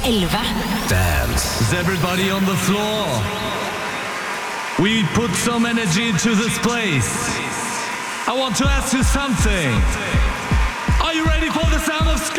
11. Dance. Is everybody on the floor? We put some energy into this place. I want to ask you something. Are you ready for the sound of